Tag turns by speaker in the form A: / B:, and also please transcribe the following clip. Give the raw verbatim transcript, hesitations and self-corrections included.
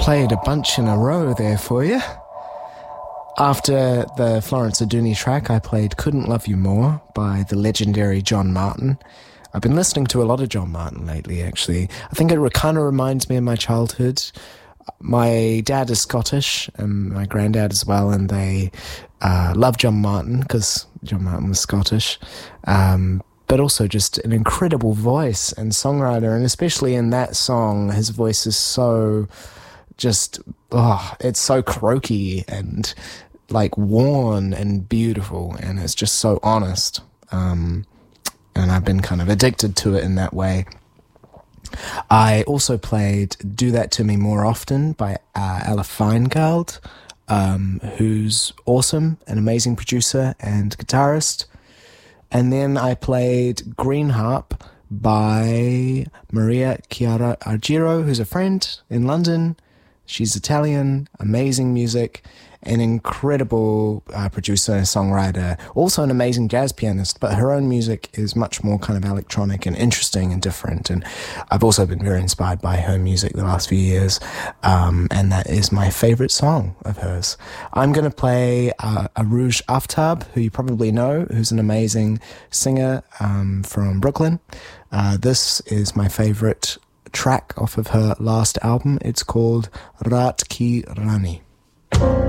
A: played a bunch in a row there for you. After the Florence Aduni track, I played Couldn't Love You More by the legendary John Martin. I've been listening to a lot of John Martin lately, actually. I think it kind of reminds me of my childhood. My dad is Scottish, and my granddad as well, and they uh, love John Martin because John Martin was Scottish. Um, but also just an incredible voice and songwriter, and especially in that song, his voice is so just, oh, it's so croaky and like worn and beautiful, and it's just so honest. Um, and I've been kind of addicted to it in that way. I also played Do That To Me More Often by uh, Ella Finegold, um, who's awesome, an amazing producer and guitarist. And then I played Green Harp by Maria Chiara Argiro, who's a friend in London. She's Italian, amazing music, an incredible uh, producer and songwriter, also an amazing jazz pianist, but her own music is much more kind of electronic and interesting and different. And I've also been very inspired by her music the last few years, um, and that is my favorite song of hers. I'm going to play uh, Arooj Aftab, who you probably know, who's an amazing singer um, from Brooklyn. Uh, this is my favorite track off of her last album. It's called Raat Ki Rani.